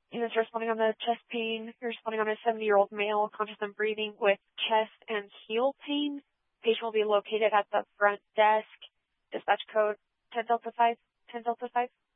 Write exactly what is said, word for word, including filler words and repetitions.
Units responding on the chest pain. You're responding on a seventy-year-old male, conscious and breathing with chest and heel pain. Patient will be located at the front desk. Dispatch code ten Delta five, ten Delta five.